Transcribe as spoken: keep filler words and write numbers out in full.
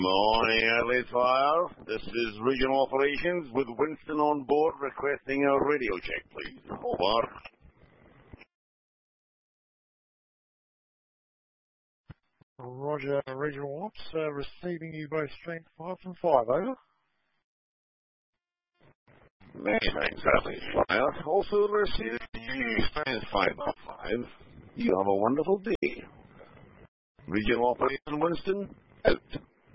Morning, Adelaide Fire. This is Regional Operations with Winston on board requesting a radio check, please. Over. Roger, Regional Ops, uh, receiving you both strength five from five, over. Many thanks, Adelaide Fire. Also receiving you strength five by five. You have a wonderful day. Regional Operations Winston, out.